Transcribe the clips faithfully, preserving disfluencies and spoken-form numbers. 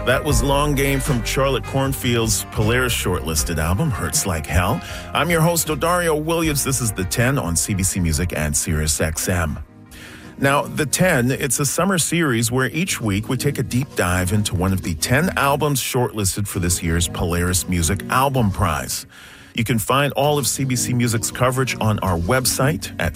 That was Long Game from Charlotte Cornfield's Polaris shortlisted album, Hurts Like Hell. I'm your host, Odario Williams. This is The ten on C B C Music and Sirius X M. Now, The ten, it's a summer series where each week we take a deep dive into one of the ten albums shortlisted for this year's Polaris Music Album Prize. You can find all of C B C Music's coverage on our website at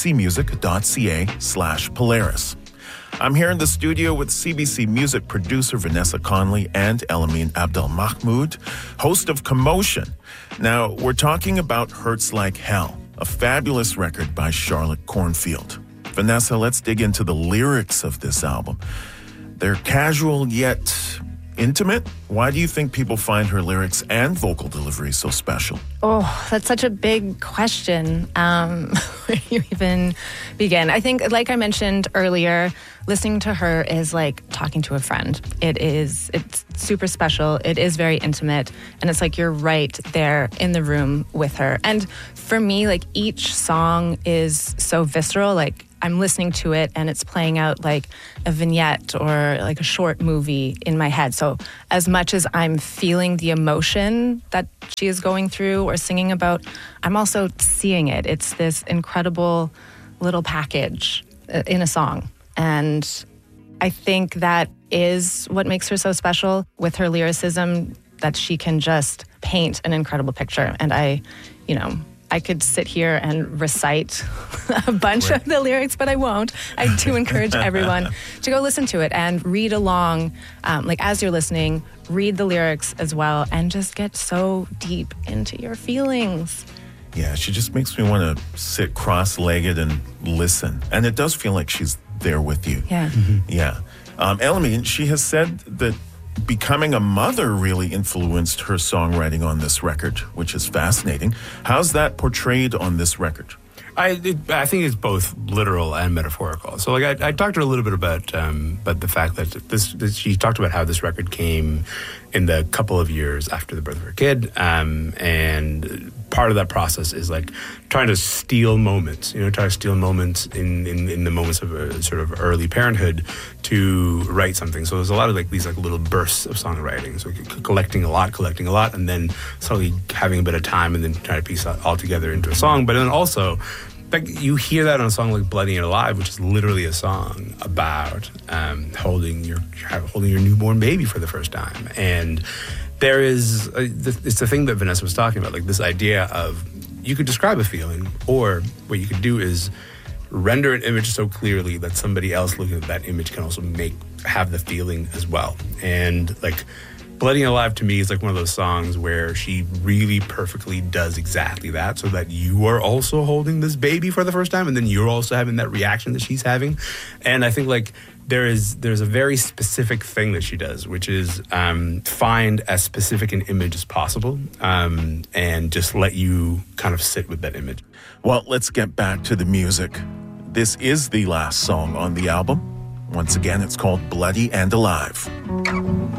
cbcmusic.ca slash Polaris. I'm here in the studio with C B C Music producer Vanessa Conley and Elamin Abdelmahmoud, host of Commotion. Now, we're talking about Hurts Like Hell, a fabulous record by Charlotte Cornfield. Vanessa, let's dig into the lyrics of this album. They're casual yet intimate. Why do you think people find her lyrics and vocal delivery so special? Oh, that's such a big question. Um, where do you even begin? I think, like I mentioned earlier, listening to her is like talking to a friend. It is, it's super special. It is very intimate. And it's like you're right there in the room with her. And for me, like each song is so visceral. Like I'm listening to it and it's playing out like a vignette or like a short movie in my head. So as much as I'm feeling the emotion that she is going through or singing about, I'm also seeing it. It's this incredible little package in a song. And I think that is what makes her so special with her lyricism, that she can just paint an incredible picture. And I, you know, I could sit here and recite a bunch right. of the lyrics, but I won't. I do encourage everyone to go listen to it and read along. Um, like as you're listening, read the lyrics as well and just get so deep into your feelings. Yeah, she just makes me want to sit cross-legged and listen. And it does feel like she's there with you. Yeah. Mm-hmm. Yeah. Um, Elamin, she has said that becoming a mother really influenced her songwriting on this record, which is fascinating. How's that portrayed on this record? I it, I think it's both literal and metaphorical. So, like, I, I talked to her a little bit about um, about the fact that this, this. She talked about how this record came in the couple of years after the birth of her kid, um, and part of that process is like trying to steal moments. You know, try to steal moments in, in, in the moments of a sort of early parenthood to write something. So there's a lot of like these like little bursts of songwriting. So collecting a lot, collecting a lot, and then slowly having a bit of time, and then trying to piece it all together into a song. But then also, like, you hear that on a song like "Bloody and Alive," which is literally a song about um, holding your holding your newborn baby for the first time. And there is a, it's the thing that Vanessa was talking about, like this idea of you could describe a feeling, or what you could do is render an image so clearly that somebody else looking at that image can also make have the feeling as well. And like Bloody and Alive to me is like one of those songs where she really perfectly does exactly that, so that you are also holding this baby for the first time, and then you're also having that reaction that she's having. And I think like there is there's a very specific thing that she does, which is um, find as specific an image as possible, um, and just let you kind of sit with that image. Well, let's get back to the music. This is the last song on the album. Once again, it's called Bloody and Alive.